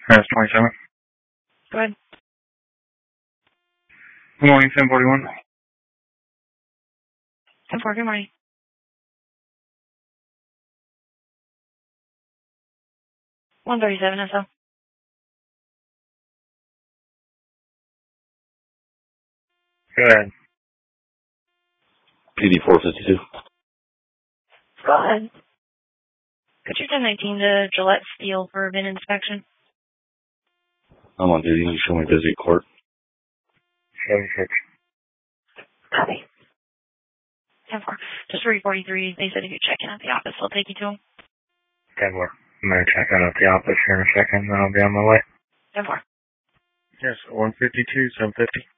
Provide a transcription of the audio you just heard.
That's 27. Go ahead. Good morning, 1041. 10-4, good morning. $137 SL. Go ahead. PD 452. Go ahead. Put your 1019 to Gillette Steel for a VIN inspection. I'm on duty. You show me busy court. 76. Copy. 10-4. Just 343. They said if you check in at the office, they'll take you to them. 10-4. I'm going to check out at the office here in a second, and then I'll be on my way. 10-4. Yes, 152, 750.